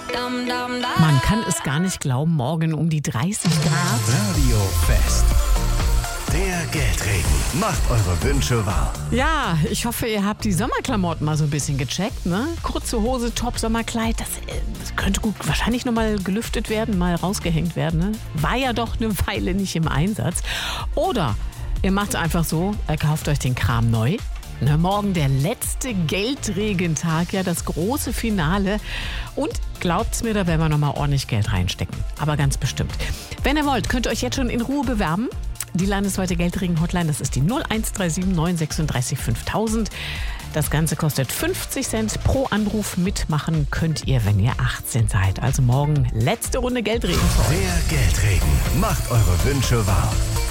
Man kann es gar nicht glauben, morgen um die 30 Grad. Radio Fest. Der Geldregen macht eure Wünsche wahr. Ja, ich hoffe, ihr habt die Sommerklamotten mal so ein bisschen gecheckt, ne? Kurze Hose, Top, Sommerkleid, das könnte gut wahrscheinlich nochmal gelüftet werden, mal rausgehängt werden, ne? War ja doch eine Weile nicht im Einsatz. Oder ihr macht es einfach so, kauft euch den Kram neu. Na, morgen der letzte Geldregentag, ja, das große Finale. Und glaubt's mir, da werden wir nochmal ordentlich Geld reinstecken. Aber ganz bestimmt. Wenn ihr wollt, könnt ihr euch jetzt schon in Ruhe bewerben. Die landesweite Geldregen-Hotline, das ist die 0137 936 5000. Das Ganze kostet 50 Cent pro Anruf. Mitmachen könnt ihr, wenn ihr 18 seid. Also morgen letzte Runde Geldregen für euch. Der Geldregen macht eure Wünsche wahr.